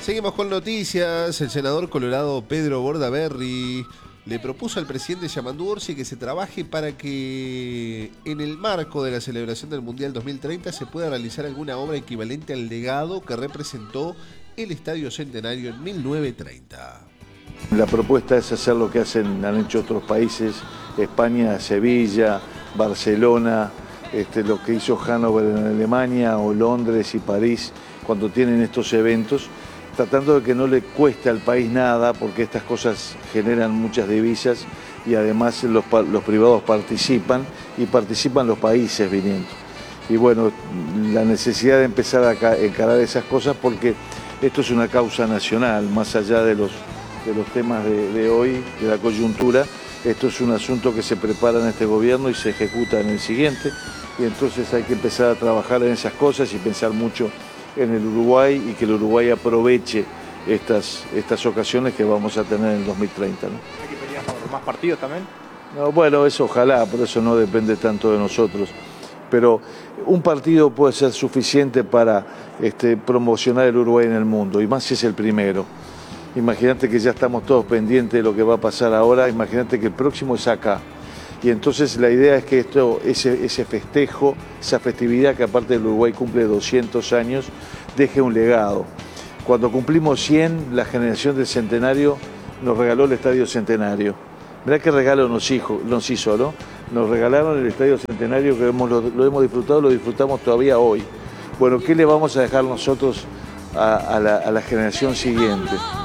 Seguimos con noticias. El senador colorado Pedro Bordaberry le propuso al presidente Yamandu Orsi que se trabaje para que en el marco de la celebración del Mundial 2030 se pueda realizar alguna obra equivalente al legado que representó el Estadio Centenario en 1930. La propuesta es hacer lo que han hecho otros países, España, Sevilla, Barcelona, lo que hizo Hannover en Alemania o Londres y París cuando tienen estos eventos, tratando de que no le cueste al país nada, porque estas cosas generan muchas divisas y además los privados participan y participan los países viniendo. Y bueno, la necesidad de empezar a encarar esas cosas porque esto es una causa nacional, más allá de los temas de hoy, de la coyuntura. Esto es un asunto que se prepara en este gobierno y se ejecuta en el siguiente, y entonces hay que empezar a trabajar en esas cosas y pensar mucho en el Uruguay y que el Uruguay aproveche estas ocasiones que vamos a tener en el 2030, ¿no? ¿Hay que pelear por más partidos también? No, bueno, eso ojalá, por eso no depende tanto de nosotros. Pero un partido puede ser suficiente para promocionar el Uruguay en el mundo, y más si es el primero. Imagínate que ya estamos todos pendientes de lo que va a pasar ahora, imagínate que el próximo es acá. Y entonces la idea es que ese festejo, esa festividad que aparte del Uruguay cumple 200 años, deje un legado. Cuando cumplimos 100, la generación del Centenario nos regaló el Estadio Centenario. Mirá qué regalo nos hizo, ¿no? Nos regalaron el Estadio Centenario que lo hemos disfrutado, lo disfrutamos todavía hoy. Bueno, ¿qué le vamos a dejar nosotros a la generación siguiente?